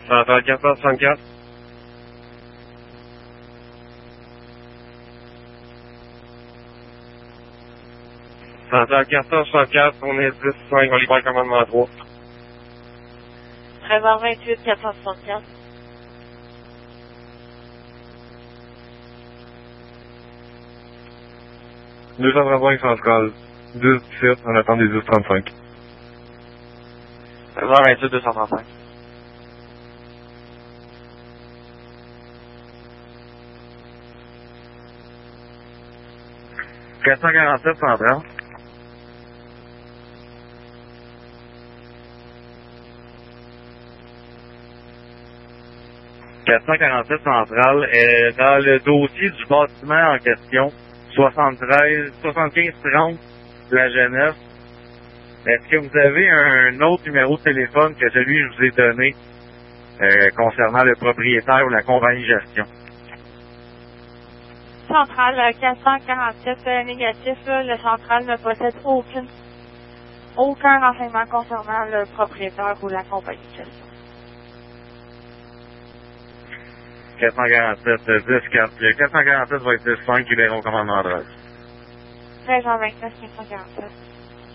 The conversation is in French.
Centrale 464. Centrale 464, on est 10-5, on libère commandement 3. 13h28, 464. Deux centrale 10-17, on attend des 10-35. 13h28, 235. « 447 centrale. « 447 centrale est dans le dossier du bâtiment en question, 75-30, la Genève. Est-ce que vous avez un autre numéro de téléphone que celui que je vous ai donné concernant le propriétaire ou la compagnie gestion? Centrale 447 négatif, le central ne possède aucun renseignement concernant le propriétaire ou la compagnie de gestion. 447, 10-4. Le 447 va être 10-5, libérons commandement adresse. 13h29, 547.